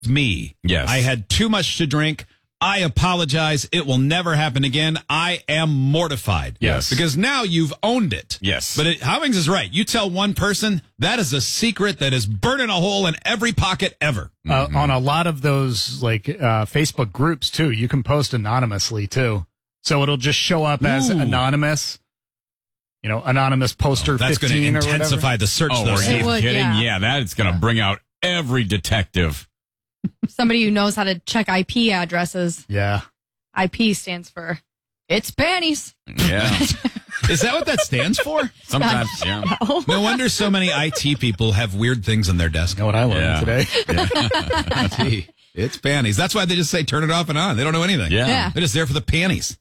me. Yes. I had too much to drink. I apologize. It will never happen again. I am mortified. Yes. Because now you've owned it. Yes. But Howings is right. You tell one person, that is a secret that is burning a hole in every pocket ever. On a lot of those Facebook groups, too, you can post anonymously, too. So it'll just show up as anonymous. Anonymous poster 15 that's going to intensify the search. Oh, are you would, kidding? yeah. That's going to bring out every detective. Somebody who knows how to check IP addresses. Yeah. IP stands for it's panties. Yeah. Is that what that stands for? Sometimes, yeah. No wonder so many IT people have weird things on their desk. You know what I learned today? IT. It's panties. That's why they just say turn it off and on. They don't know anything. Yeah. They're just there for the panties.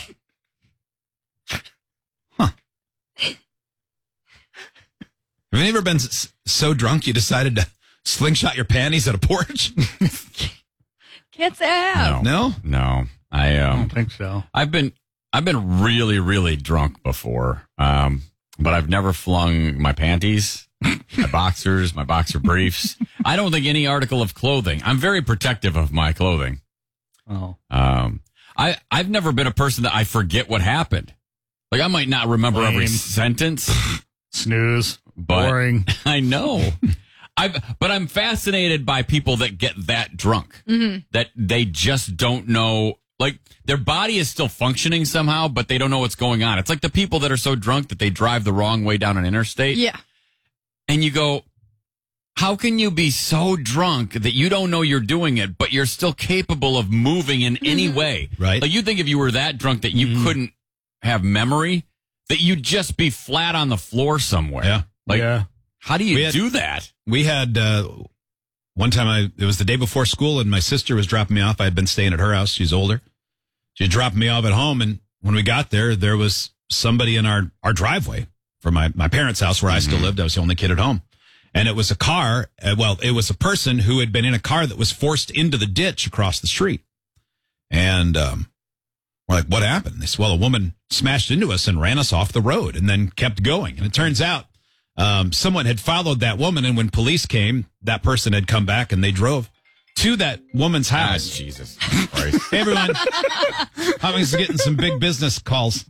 Have you ever been so drunk you decided to slingshot your panties at a porch? Can't say I have. No? No. I don't think so. I've been really, really drunk before, but I've never flung my panties, my boxers, my boxer briefs. I don't think any article of clothing. I'm very protective of my clothing. Oh. I've never been a person that I forget what happened. Like I might not remember every sentence. Snooze. But boring. I know. But I'm fascinated by people that get that drunk. That they just don't know. Like, their body is still functioning somehow, but they don't know what's going on. It's like the people that are so drunk that they drive the wrong way down an interstate. Yeah. And you go, how can you be so drunk that you don't know you're doing it, but you're still capable of moving in any way? Right. Like, you think if you were that drunk that you couldn't have memory, that you'd just be flat on the floor somewhere. Yeah. Like, how do you do that? We had one time, it was the day before school, and my sister was dropping me off. I had been staying at her house. She's older. She dropped me off at home, and when we got there, there was somebody in our driveway for my parents' house where I still lived. I was the only kid at home. And it was a car. It was a person who had been in a car that was forced into the ditch across the street. And we're like, what happened? They said, well, a woman smashed into us and ran us off the road and then kept going. And it turns out someone had followed that woman, and when police came, that person had come back and they drove to that woman's house. God, Jesus Christ. Hey, everyone. Howings is getting some big business calls.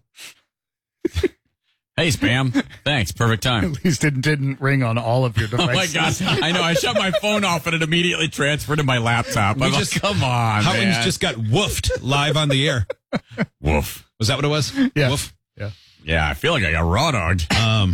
Hey, spam. Thanks. Perfect time. At least it didn't ring on all of your Oh, my devices. gosh. I know. I shut my phone off and it immediately transferred to my laptop. I'm like, come on, Howings man. just got woofed live on the air. Woof. Was that what it was? Yeah. Woof. Yeah. Yeah, I feel like I got raw dogged.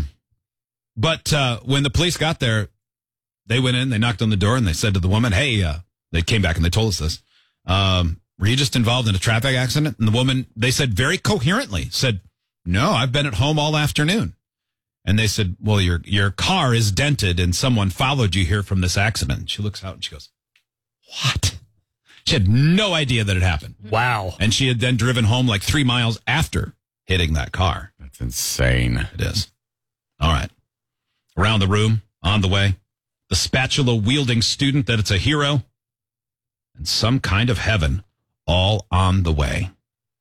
But when the police got there, they went in, they knocked on the door, and they said to the woman, hey, they came back and they told us this. Were you just involved in a traffic accident? And the woman, they said very coherently, said, no, I've been at home all afternoon. And they said, well, your car is dented and someone followed you here from this accident. And she looks out and she goes, what? She had no idea that it happened. Wow. And she had then driven home like 3 miles after hitting that car. That's insane. It is. All right. Around the room, on the way, the spatula-wielding student that it's a hero, and some kind of heaven, all on the way.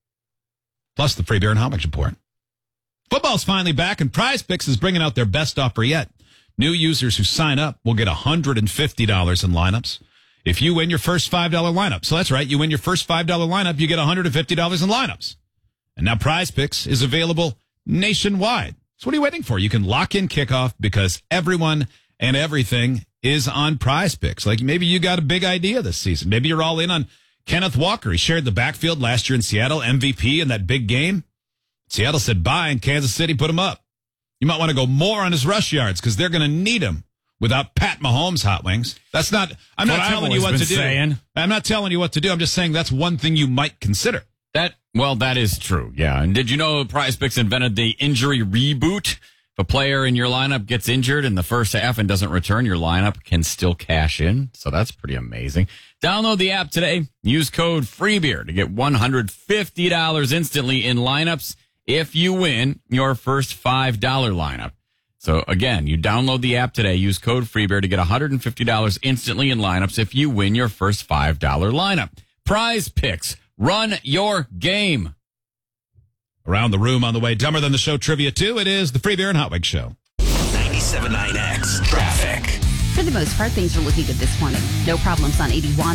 Plus the free beer and Howings report. Football's finally back, and Prize Picks is bringing out their best offer yet. New users who sign up will get $150 in lineups if you win your first $5 lineup. So that's right. You win your first $5 lineup, you get $150 in lineups. And now Prize Picks is available nationwide. So what are you waiting for? You can lock in kickoff because everyone and everything is on Prize Picks. Like maybe you got a big idea this season. Maybe you're all in on Kenneth Walker. He shared the backfield last year in Seattle, MVP in that big game. Seattle said bye, and Kansas City put him up. You might want to go more on his rush yards because they're going to need him without Pat Mahomes, Hot Wings. That's not, I'm not telling you what to do. I'm not telling you what to do. I'm just saying that's one thing you might consider. That is true. Yeah. And did you know Prize Picks invented the injury reboot? If a player in your lineup gets injured in the first half and doesn't return, your lineup can still cash in. So that's pretty amazing. Download the app today. Use code FREEBEER to get $150 instantly in lineups if you win your first $5 lineup. So again, you download the app today. Use code FREEBEER to get $150 instantly in lineups if you win your first $5 lineup. Prize Picks. Run your game. Around the room on the way, Dumber Than the Show Trivia 2. It is the Free Beer and Hot Wings Show. 97.9X Traffic. For the most part, things are looking good this morning. No problems on 81.